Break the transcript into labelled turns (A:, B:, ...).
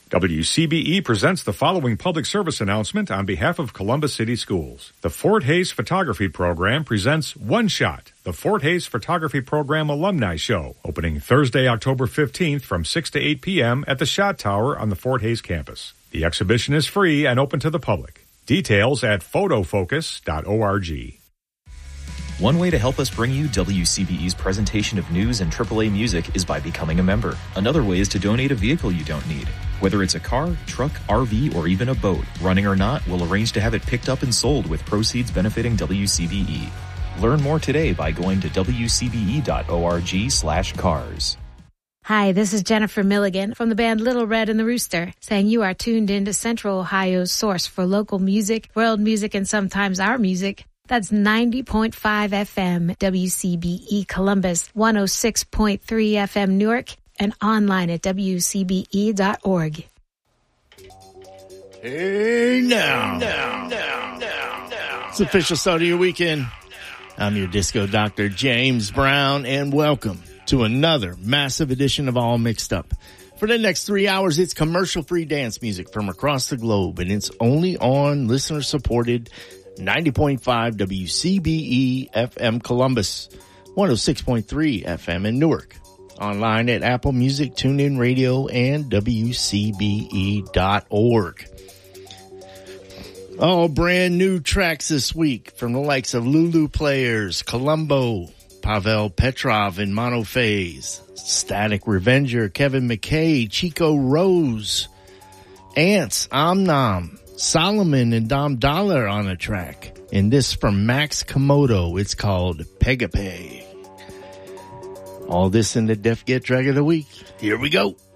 A: WCBE presents the following public service announcement on behalf of Columbus City Schools. The Fort Hays Photography Program presents One Shot, the Fort Hays Photography Program Alumni Show, opening Thursday, October 15th from 6 to 8 p.m. at the Shot Tower on the Fort Hays campus. The exhibition is free and open to the public. Details at photofocus.org.
B: One way to help us bring you WCBE's presentation of news and AAA music is by becoming a member. Another way is to donate a vehicle you don't need. Whether it's a car, truck, RV, or even a boat, running or not, we'll arrange to have it picked up and sold with proceeds benefiting WCBE. Learn more today by going to wcbe.org/cars.
C: Hi, this is Jennifer Milligan from the band Little Red and the Rooster, saying you are tuned into Central Ohio's source for local music, world music, and sometimes our music. That's 90.5 FM WCBE Columbus, 106.3 FM Newark, and online at WCBE.org.
D: Hey, now. It's the official start of your weekend. I'm your disco doctor, James Brown, and welcome to another massive edition of All Mixed Up. For the next 3 hours, it's commercial-free dance music from across the globe, and it's only on listener-supported 90.5 WCBE FM Columbus, 106.3 FM in Newark. Online at Apple Music, TuneIn Radio, and WCBE.org. All brand new tracks this week from the likes of Lulu Players, Columbo, Pavel Petrov and Monophase, Static Revenger, Kevin McKay, Chico Rose, Ants, Omnom, Solomon and Dom Dollar on a track. And this from Max Komodo. It's called Pegape. All this in the Def Get Track of the Week. Here we go.